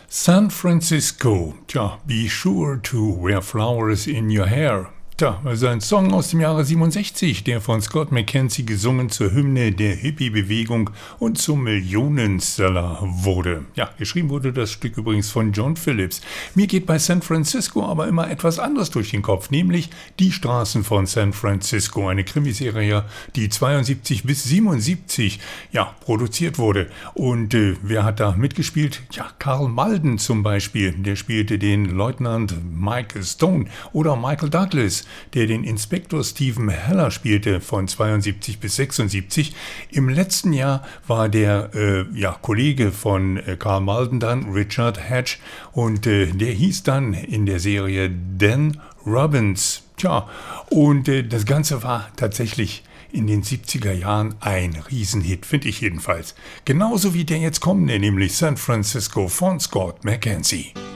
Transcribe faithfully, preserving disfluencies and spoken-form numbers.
San Francisco, tja, be sure to wear flowers in your hair. Tja, also ein Song aus dem Jahre siebenundsechzig, der von Scott McKenzie gesungen zur Hymne der Hippie-Bewegung und zum Millionenseller wurde. Ja, geschrieben wurde das Stück übrigens von John Phillips. Mir geht bei San Francisco aber immer etwas anderes durch den Kopf, nämlich Die Straßen von San Francisco, eine Krimiserie, die zweiundsiebzig bis siebenundsiebzig ja, produziert wurde. Und äh, wer hat da mitgespielt? Ja, Karl Malden zum Beispiel, der spielte den Leutnant Mike Stone, oder Michael Douglas, der den Inspektor Stephen Heller spielte von zweiundsiebzig bis sechsundsiebzig. Im letzten Jahr war der äh, ja, Kollege von äh, Karl Malden dann, Richard Hatch, und äh, der hieß dann in der Serie Dan Robbins. Tja, und äh, das Ganze war tatsächlich in den siebziger Jahren ein Riesenhit, finde ich jedenfalls. Genauso wie der jetzt kommende, nämlich San Francisco von Scott McKenzie.